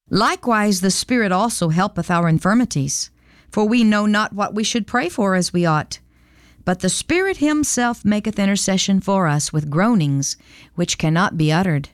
Likewise the Spirit also helpeth our infirmities, for we know not what we should pray for as we ought. But the Spirit himself maketh intercession for us with groanings which cannot be uttered.